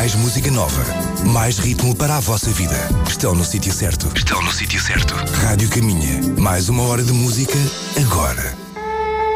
Mais música nova, mais ritmo para a vossa vida. Estão no sítio certo. Estão no sítio certo. Rádio Caminha. Mais uma hora de música agora.